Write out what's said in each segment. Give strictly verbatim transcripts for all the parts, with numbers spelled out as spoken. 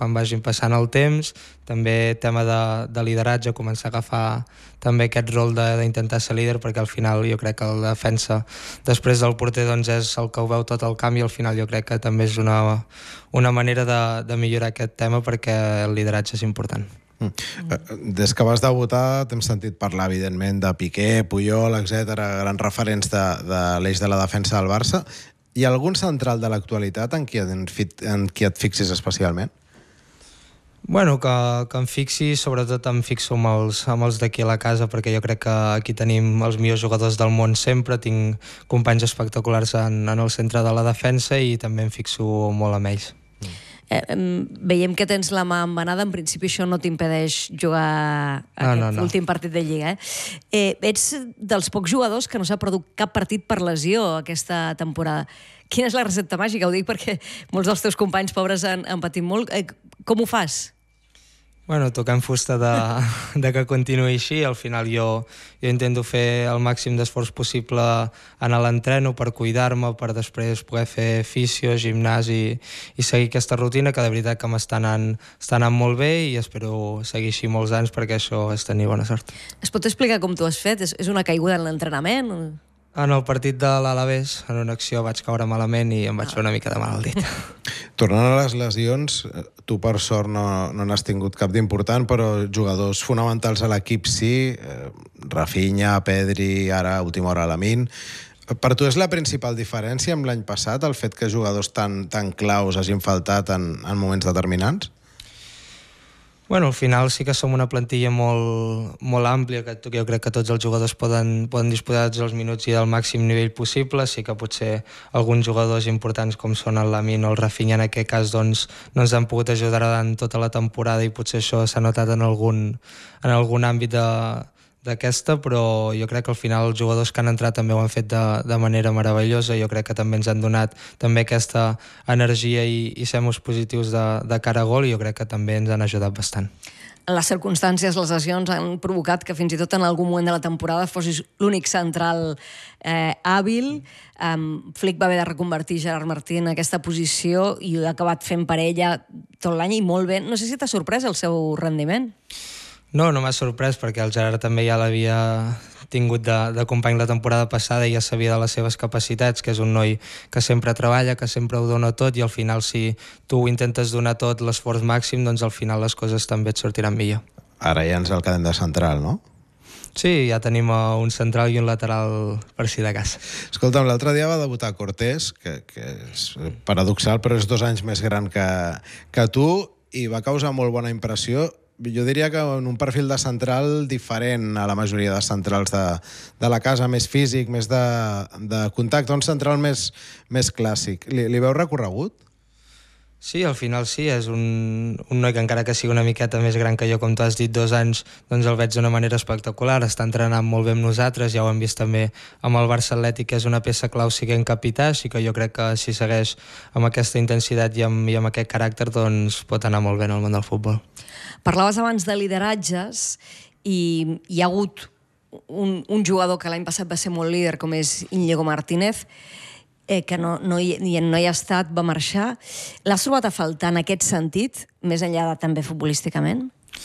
quan vagin passant el temps. També tema de, de lideratge, començar a agafar també aquest rol d'intentar ser líder, perquè al final jo crec que la defensa després del porter doncs és el que ho veu tot el camp, i al final jo crec que també és una, una manera de, de millorar aquest tema, perquè el lideratge és important. Des que vas debutar t'hem sentit parlar, evidentment, de Piqué, Puyol, etcètera, grans referents de, de l'eix de la defensa del Barça. Hi ha algun central de l'actualitat en qui, en, en qui et fixis especialment? Bueno, que, que em fixi, sobretot em fixo amb els, amb els d'aquí a la casa, perquè jo crec que aquí tenim els millors jugadors del món sempre, tinc companys espectaculars en, en el centre de la defensa, i també em fixo molt amb ells. Eh, veiem que tens la mà embenada, en principi això no t'impedeix jugar aquest no, no, no. últim partit de Lliga. Eh? Eh, ets dels pocs jugadors que no s'ha perdut cap partit per lesió aquesta temporada. Quina és la recepta màgica? Ho dic perquè molts dels teus companys pobres han, han patit molt. Eh, com ho fas? Bueno, toquem fusta de, de que continuï així. Al final jo, jo intento fer el màxim d'esforç possible en l'entreno per cuidar-me, per després poder fer fisio, gimnàs i, i seguir aquesta rutina, que de veritat que m'està anant, està anant molt bé, i espero seguir així molts anys, perquè això és tenir bona sort. Es pot explicar com t'ho has fet? És, és una caiguda en l'entrenament? En el partit de l'Alavés, en una acció vaig caure malament i em vaig fer una mica de mal al dit. Tornant a les lesions, tu per sort no, no n'has tingut cap d'important, però jugadors fonamentals a l'equip sí, eh, Rafinha, Pedri, ara a última hora Lamine. Per tu és la principal diferència amb l'any passat, el fet que jugadors tan, tan claus hagin faltat en, en moments determinants? Bueno, al final sí que som una plantilla molt, molt àmplia, que jo crec que tots els jugadors poden, poden disposar dels minuts i del màxim nivell possible. Sí que potser alguns jugadors importants com són el Lamine o el Rafinha en aquest cas doncs, no ens han pogut ajudar en tota la temporada, i potser això s'ha notat en algun, en algun àmbit de d'aquesta, però jo crec que al final els jugadors que han entrat també ho han fet de, de manera meravellosa. Jo crec que també ens han donat també aquesta energia i, i semos positius de, de cara a gol, i jo crec que també ens han ajudat bastant. Les circumstàncies, les lesions han provocat que fins i tot en algun moment de la temporada fossis l'únic central eh, hàbil. Um, Flick va haver de reconvertir Gerard Martí en aquesta posició i ha acabat fent parella tot l'any i molt bé. No sé si t'ha sorprès el seu rendiment. No, no m'ha sorprès, perquè el Gerard també ja l'havia tingut de, de company la temporada passada i ja sabia de les seves capacitats, que és un noi que sempre treballa, que sempre ho dona tot, i al final si tu intentes donar tot l'esforç màxim, doncs al final les coses també et sortiran millor. Ara ja ens el quedem de central, no? Sí, ja tenim un central i un lateral per si de cas. Escolta'm, l'altre dia va debutar Cortés, que, que és paradoxal, però és dos anys més gran que, que tu, i va causar molt bona impressió. Jo diria que en un perfil de central diferent a la majoria de centrals de, de la casa, més físic, més de, de contacte, un central més, més clàssic. Li, li veu recorregut? Sí, al final sí, és un, un noi que encara que sigui una miqueta més gran que jo, com tu has dit, dos anys, doncs el veig d'una manera espectacular, està entrenant molt bé amb nosaltres, ja ho hem vist també amb el Barça Atlètic, que és una peça clau siguent capità, així que jo crec que si segueix amb aquesta intensitat i amb, i amb aquest caràcter, doncs pot anar molt bé en el món del futbol. Parlaves abans de lideratges i hi ha hagut un, un jugador que l'any passat va ser molt líder, com és Íñigo Martínez, eh, que no, no, hi, no hi ha estat, va marxar. L'has trobat a faltar en aquest sentit, més enllà de també futbolísticament?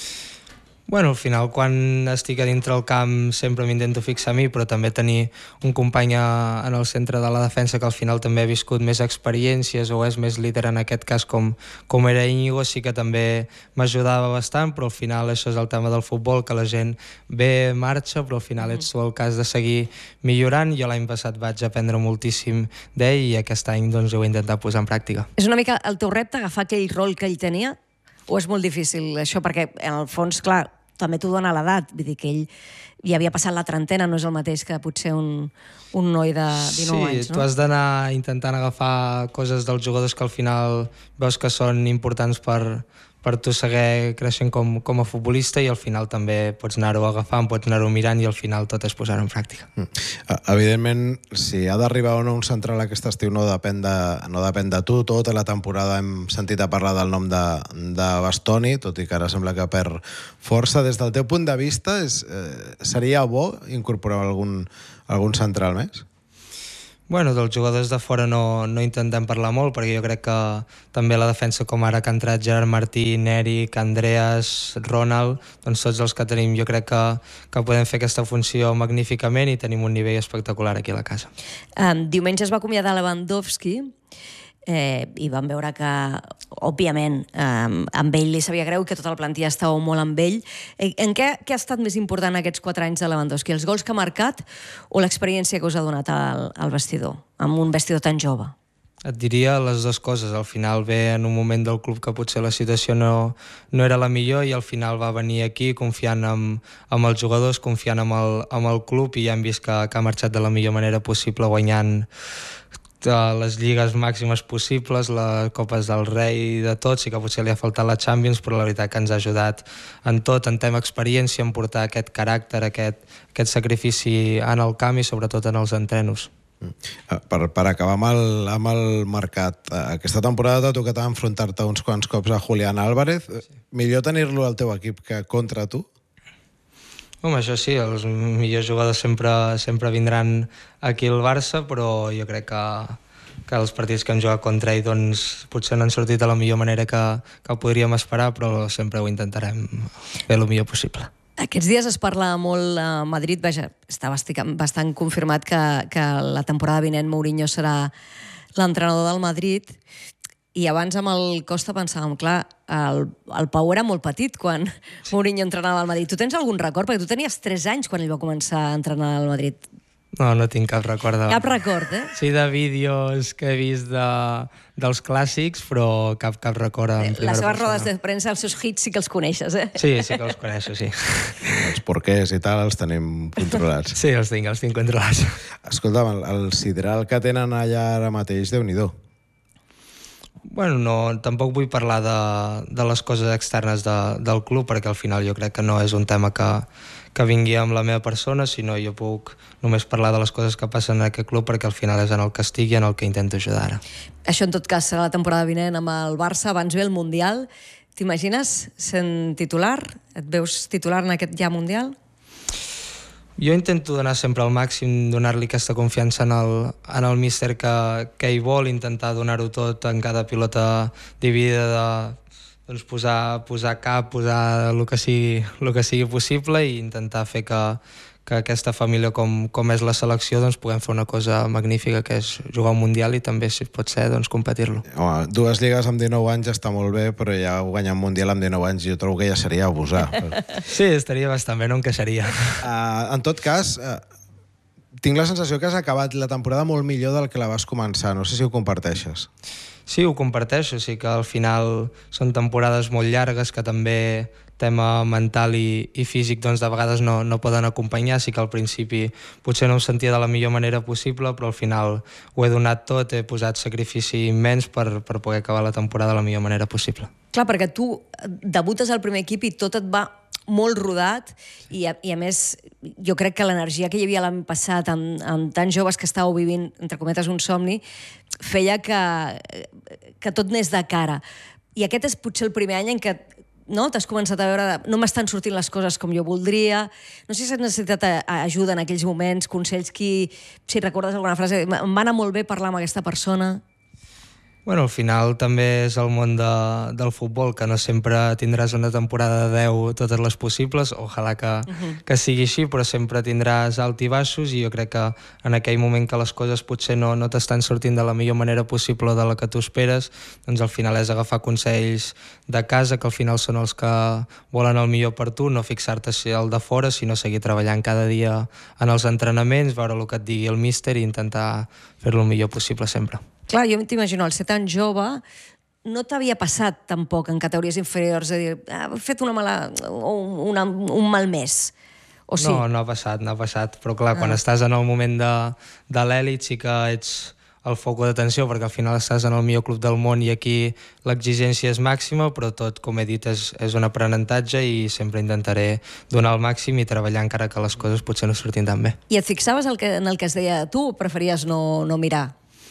Bueno, al final, quan estic a dintre el camp sempre m'intento fixar a mi, però també tenir un company en el centre de la defensa que al final també ha viscut més experiències o és més líder en aquest cas com, com era Íñigo, sí que també m'ajudava bastant, però al final això és el tema del futbol, que la gent ve, marxa, però al final ets tu el cas de seguir millorant. Jo l'any passat vaig aprendre moltíssim d'ell i aquest any doncs ho he intentat posar en pràctica. És una mica el teu repte agafar aquell rol que ell tenia? O és molt difícil això? Perquè en el fons, clar, també t'ho dona l'edat, vull dir que ell ja havia passat la trentena, no és el mateix que potser un, un noi de dinou sí, anys, no? Sí, tu has d'anar intentant agafar coses dels jugadors que al final veus que són importants per, per tu seguir creixent com, com a futbolista, i al final també pots anar-ho agafant, pots anar-ho mirant, i al final tot és posar-ho en pràctica. Mm. Evidentment, si ha d'arribar o no un central aquest estiu no depèn de, no depèn de tu. Tota la temporada hem sentit a parlar del nom de, de Bastoni, tot i que ara sembla que perd força. Des del teu punt de vista, és, eh, seria bo incorporar algun, algun central més? Bueno, dels jugadors de fora no, no intentem parlar molt, perquè jo crec que també la defensa, com ara que ha entrat Gerard Martí, Eric, Andreas, Ronald, doncs tots els que tenim jo crec que, que podem fer aquesta funció magníficament i tenim un nivell espectacular aquí a la casa. Um, diumenge es va acomiadar Lewandowski, Eh, i vam veure que, òbviament, eh, amb ell li sabia greu, que tota la plantilla estava molt amb ell. Eh, en què, què ha estat més important aquests quatre anys de Lewandowski? Els gols que ha marcat o l'experiència que us ha donat al, al vestidor, amb un vestidor tan jove? Et diria les dues coses. Al final ve en un moment del club que potser la situació no, no era la millor i al final va venir aquí confiant en, en els jugadors, confiant en el, en el club i ja hem vist que, que ha marxat de la millor manera possible, guanyant les lligues màximes possibles, les Copes del Rei, de tot. Sí que potser li ha faltat la Champions, però la veritat que ens ha ajudat en tot, en tema experiència, en portar aquest caràcter, aquest, aquest sacrifici en el camp i sobretot en els entrenos. Per, per acabar amb el, amb el mercat, aquesta temporada t'ha tocat enfrontar-te uns quants cops a Julián Álvarez. Sí. Millor tenir-lo al teu equip que contra tu? Home, això sí, els millors jugadors sempre, sempre vindran aquí al Barça, però jo crec que, que els partits que hem jugat contra ell doncs, potser no han sortit de la millor manera que, que podríem esperar, però sempre ho intentarem fer el millor possible. Aquests dies es parla molt a Madrid, vaja, està bastant confirmat que, que la temporada vinent Mourinho serà l'entrenador del Madrid. I abans amb el Costa pensàvem, clar, el, el Pau era molt petit quan sí. Mourinho entrenava al Madrid. Tu tens algun record? Perquè tu tenies tres anys quan ell va començar a entrenar al Madrid. No, no tinc cap record. De... Cap record, eh? Sí, de vídeos que he vist de, dels clàssics, però cap, cap record en primera persona. Les seves rodes de premsa, els seus hits sí que els coneixes, eh? Sí, sí que els coneixo, sí. Els porquers i tal els tenim controlats. Sí, els tinc, els tinc controlats. Escolta, el sidral que tenen allà ara mateix, Déu-n'hi-do. Bueno, no, tampoc vull parlar de, de les coses externes de, del club, perquè al final jo crec que no és un tema que, que vingui amb la meva persona, sinó jo puc només parlar de les coses que passen en aquest club, perquè al final és en el que estic i en el que intento ajudar ara. Això en tot cas serà la temporada vinent amb el Barça, abans ve el Mundial. T'imagines sent titular? Et veus titular en aquest ja Mundial? Jo intento donar sempre el màxim, donar-li aquesta confiança en el, en el míster que, que hi vol, intentar donar-ho tot en cada pilota dividida, de, doncs posar, posar cap, posar el que sigui, el que sigui possible i intentar fer que, que aquesta família com, com és la selecció doncs puguem fer una cosa magnífica que és jugar un Mundial i també, si pot ser, doncs competir-lo. Home, dues lligues amb dinou anys està molt bé, però ja guanyar un Mundial amb dinou anys jo trobo que ja seria abusar. Sí, estaria bastant bé, no em queixaria. Uh, en tot cas, uh, tinc la sensació que has acabat la temporada molt millor del que la vas començar. No sé si ho comparteixes. Sí, ho comparteixo. Sí que al final són temporades molt llargues que també tema mental i, i físic doncs de vegades no, no poden acompanyar. Sí que al principi potser no em sentia de la millor manera possible, però al final ho he donat tot, he posat sacrifici immens per, per poder acabar la temporada de la millor manera possible. Clar, perquè tu debutes al primer equip i tot et va molt rodat i a, i a més jo crec que l'energia que hi havia l'any passat amb, amb tants joves que estàveu vivint, entre cometes, un somni, feia que, que tot anés de cara. I aquest és potser el primer any en què no? T'has començat a veure, no m'estan sortint les coses com jo voldria, no sé si has necessitat ajuda en aquells moments, consells, qui, si recordes alguna frase, em va anar molt bé parlar amb aquesta persona. Bueno, al final també és el món de, del futbol, que no sempre tindràs una temporada de deu totes les possibles, ojalà que, uh-huh. que sigui així, però sempre tindràs alt i baixos, i jo crec que en aquell moment que les coses potser no, no t'estan sortint de la millor manera possible de la que tu esperes, doncs al final és agafar consells de casa, que al final són els que volen el millor per tu, no fixar-te al de fora, sinó seguir treballant cada dia en els entrenaments, veure el que et digui el míster i intentar fer-lo el millor possible sempre. Clar, jo t'imagino, al ser tan jove, no t'havia passat tampoc en categories inferiors de dir, ah, he fet una mala, una, un mal mes, o sí? No, no ha passat, no ha passat, però clar, ah. quan estàs en el moment de, de l'èlit sí que ets el foc d'atenció, perquè al final estàs en el millor club del món i aquí l'exigència és màxima, però tot, com he dit, és, és un aprenentatge i sempre intentaré donar el màxim i treballar encara que les coses potser no surtin tan bé. I et fixaves el que, en el que es deia tu o preferies no, no mirar?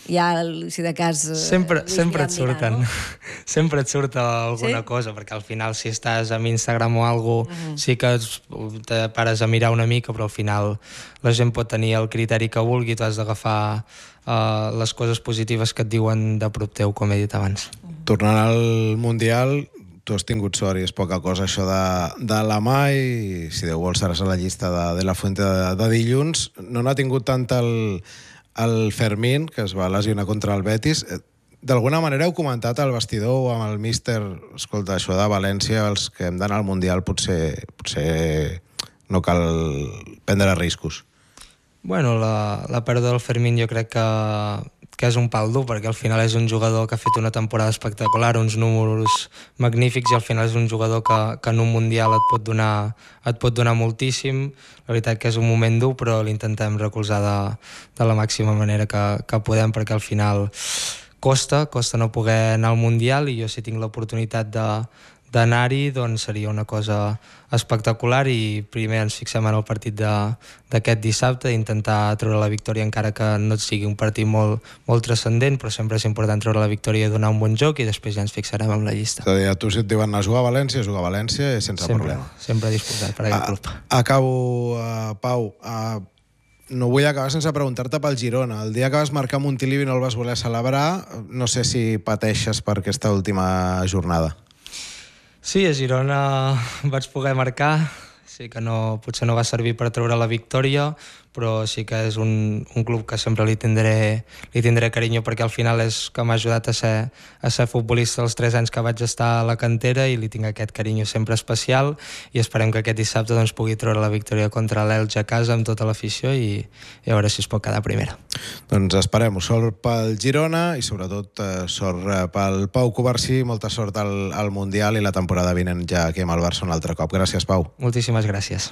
Ja, si de cas... Sempre, sempre et surten. No? Sempre et surt alguna sí? cosa, perquè al final si estàs amb Instagram o alguna cosa, uh-huh. sí que te pares a mirar una mica, però al final la gent pot tenir el criteri que vulgui, tu has d'agafar uh, les coses positives que et diuen de prop teu, com he dit abans. Uh-huh. Tornant al Mundial, tu has tingut sort i és poca cosa això de, de la mà i si Déu vol seràs a la llista de, de la Fuente de, de dilluns. No n'ha tingut tant el, el Fermín, que es va lesionar contra el Betis. D'alguna manera heu comentat al vestidor o amb el míster, escolta, això de València, els que hem d'anar al Mundial potser, potser no cal prendre riscos. Bueno, la, la pèrdua del Fermín jo crec que, que és un pal dur, perquè al final és un jugador que ha fet una temporada espectacular, uns números magnífics, i al final és un jugador que, que en un Mundial et pot donar, et pot donar moltíssim. La veritat que és un moment dur, però l'intentem recolzar de, de la màxima manera que, que podem, perquè al final costa, costa no poder anar al Mundial, i jo si tinc l'oportunitat de, d'anar-hi, doncs seria una cosa espectacular, i primer ens fixem en el partit d'aquest dissabte, intentar treure la victòria, encara que no sigui un partit molt, molt transcendent, però sempre és important treure la victòria i donar un bon joc, i després ja ens fixarem en la llista. És a dir, a tu si et diuen anar a jugar a València, jugar a València sense sempre, problema. Sempre disposat per aquest club. Acabo, uh, Pau, uh, no vull acabar sense preguntar-te pel Girona. El dia que vas marcar Montilivi i no el vas voler celebrar, no sé si pateixes per aquesta última jornada. Sí, a Girona vaig poder marcar, sí que no, potser no va servir per treure la victòria, però sí que és un, un club que sempre li tindré, li tindré carinyo, perquè al final és que m'ha ajudat a ser, a ser futbolista els tres anys que vaig estar a la cantera, i li tinc aquest carinyo sempre especial, i esperem que aquest dissabte doncs, pugui treure la victòria contra l'Elx a casa amb tota l'afició, i, i a veure si es pot quedar primera. Doncs esperem-ho. Sort pel Girona i sobretot eh, sort pel Pau Covarsí, molta sort al, al Mundial i la temporada vinent ja aquí amb el Barça un altre cop. Gràcies, Pau. Moltíssimes gràcies.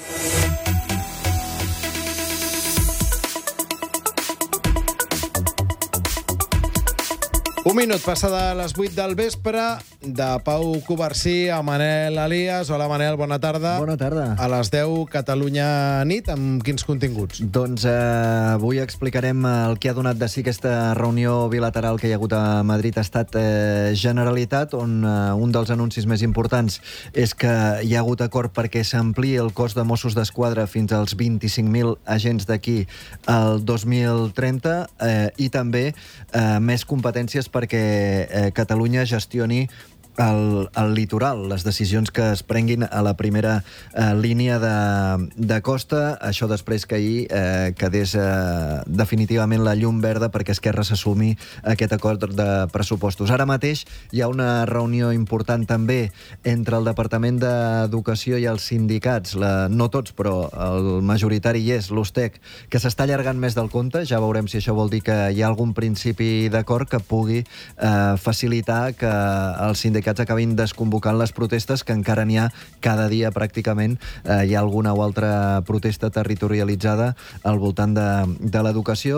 Un minut passada a les vuit del vespre, de Pau Covarsí a Manel Elias. Hola, Manel, bona tarda. Bona tarda. A les deu, Catalunya nit, amb quins continguts? Doncs eh, avui explicarem el que ha donat de si aquesta reunió bilateral que hi ha hagut a Madrid ha estat eh, Generalitat, on eh, un dels anuncis més importants és que hi ha hagut acord perquè s'ampliï el cos de Mossos d'Esquadra fins als vint-i-cinc mil agents d'aquí al dos mil trenta eh, i també eh, més competències perquè eh, Catalunya gestioni el, el litoral, les decisions que es prenguin a la primera eh, línia de, de costa, això després que ahir eh, quedés eh, definitivament la llum verda perquè Esquerra s'assumi aquest acord de pressupostos. Ara mateix hi ha una reunió important també entre el Departament d'Educació i els sindicats, la, no tots, però el majoritari hi és, l'USTEC, que s'està allargant més del compte. Ja veurem si això vol dir que hi ha algun principi d'acord que pugui eh, facilitar que els sindicats acabin desconvocant les protestes, que encara n'hi ha cada dia pràcticament. Eh, hi ha alguna o altra protesta territorialitzada al voltant de, de l'educació,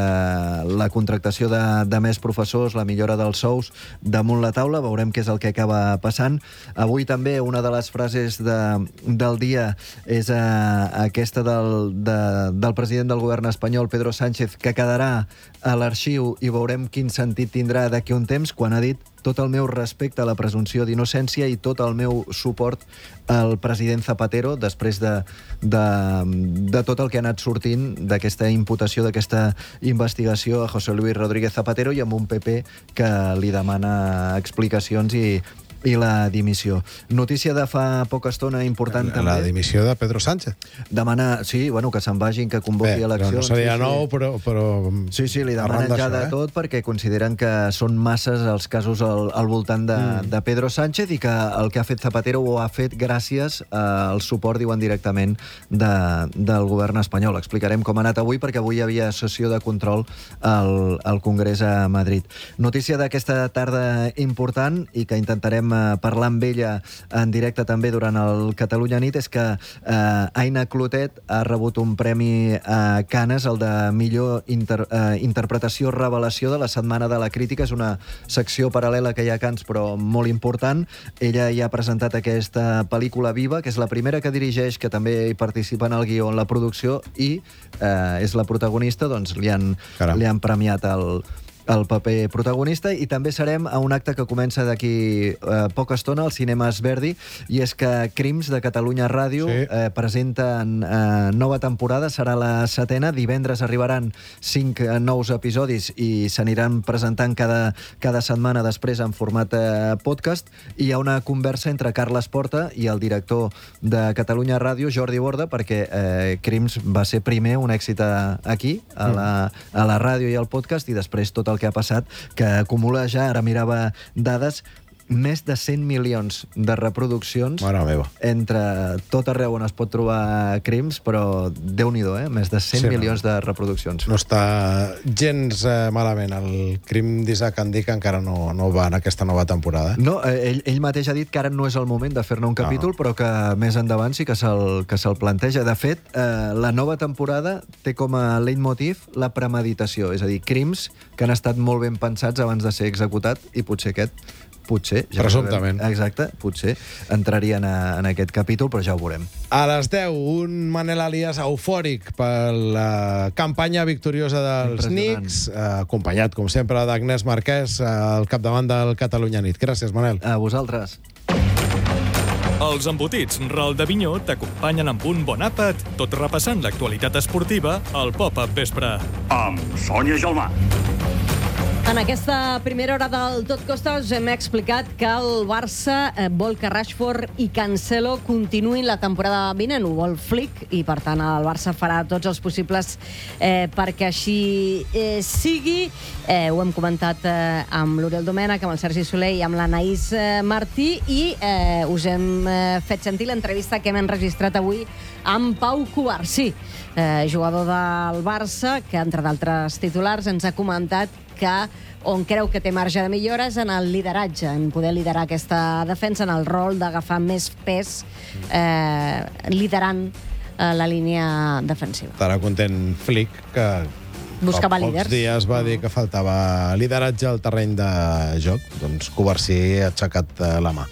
eh, la contractació de, de més professors, la millora dels sous damunt la taula. Veurem què és el que acaba passant. Avui també una de les frases de, del dia és eh, aquesta del, de, del president del govern espanyol, Pedro Sánchez, que quedarà a l'arxiu i veurem quin sentit tindrà d'aquí un temps, quan ha dit: tot el meu respecte a la presumpció d'innocència i tot el meu suport al president Zapatero, després de, de, de tot el que ha anat sortint d'aquesta imputació, d'aquesta investigació a José Luis Rodríguez Zapatero, i amb un P P que li demana explicacions i i la dimissió. Notícia de fa poca estona important la, també. La dimissió de Pedro Sánchez. Demana, sí, bueno, que se'n vagin, que convoqui Bé, eleccions. No seria sí, nou, sí. però, però... Sí, sí, li demanen ja de eh? tot perquè consideren que són masses els casos al, al voltant de, mm. de Pedro Sánchez, i que el que ha fet Zapatero ho ha fet gràcies al suport, diuen directament, de, del govern espanyol. Explicarem com ha anat avui, perquè avui hi havia sessió de control al, al Congrés a Madrid. Notícia d'aquesta tarda important i que intentarem parlar amb ella en directe també durant el Catalunya Nit, és que eh, Aina Clotet ha rebut un premi a Canes, el de millor inter, eh, interpretació revelació de la Setmana de la Crítica. És una secció paral·lela que hi ha a Canes, però molt important. Ella hi ha presentat aquesta pel·lícula Viva, que és la primera que dirigeix, que també hi participa en el guió, en la producció, i eh, és la protagonista, doncs li han, li han premiat el... el paper protagonista, i també serem a un acte que comença d'aquí eh, poca estona al Cinema Esverdi, i és que Crims de Catalunya Ràdio sí. eh, presenten eh, nova temporada, serà la setena, divendres arribaran cinc eh, nous episodis i s'aniran presentant cada, cada setmana després en format eh, podcast, i hi ha una conversa entre Carles Porta i el director de Catalunya Ràdio, Jordi Borda, perquè eh, Crims va ser primer un èxit a, aquí, a la, a la ràdio i al podcast, i després tot el el que ha passat, que acumula ja, ara mirava dades, més de cent milions de reproduccions entre tot arreu on es pot trobar Crims, però Déu-n'hi-do, eh? Més de cent sí, milions no. de reproduccions. No està gens eh, malament. El Crim d'Isaac Andí, que encara no, no va en aquesta nova temporada. No, ell, ell mateix ha dit que ara no és el moment de fer-ne un capítol, no. però que més endavant sí que se'l que se'l planteja. De fet, eh, la nova temporada té com a leitmotiv la premeditació, és a dir, crims que han estat molt ben pensats abans de ser executat, i potser aquest potser... Ja presumptament. Veurem, exacte, potser entrarien a, en aquest capítol, però ja ho veurem. A les deu, un Manel Elias eufòric per la campanya victoriosa dels Knicks, eh, acompanyat, com sempre, d'Agnès Marquès, al capdavant del Catalunya Nit. Gràcies, Manel. A vosaltres. Els embotits Ral de Vinyó t'acompanyen amb un bon àpat, tot repassant l'actualitat esportiva al Pop-Up Vespre. Amb Sònia Gelmà. En aquesta primera hora del Tot Costa us hem explicat que el Barça eh, vol que Rashford i Cancelo continuïn la temporada vinent. Ho vol Flick, i per tant el Barça farà tots els possibles eh, perquè així eh, sigui. Eh, ho hem comentat eh, amb l'Oriol Domènech, amb el Sergi Soler i amb l'Anaïs eh, Martí, i eh, us hem eh, fet sentir l'entrevista que hem enregistrat avui amb Pau Cubarsí, eh, jugador del Barça, que entre d'altres titulars ens ha comentat que on creu que té marge de millores en el lideratge, en poder liderar aquesta defensa, en el rol d'agafar més pes eh, liderant eh, la línia defensiva. Estarà content Flick, que buscava fa líders. Pocs dies va dir que faltava lideratge al terreny de joc. Doncs Cubarsí ha aixecat la mà.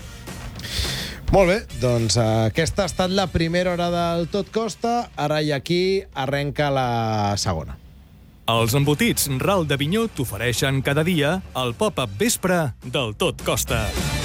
Molt bé, doncs aquesta ha estat la primera hora del Tot Costa. Ara i aquí arrenca la segona. Els embotits Ral de Vinyó t'ofereixen cada dia el Pop-Up Vespre del Tot Costa.